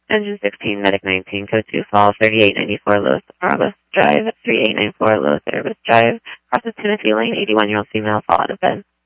Engine 16, Medic 19, code 2, fall 3894 Los Arabas Drive, 3894 Los Arabas Drive, crosses Timothy Lane, 81-year-old female, fall out of bed.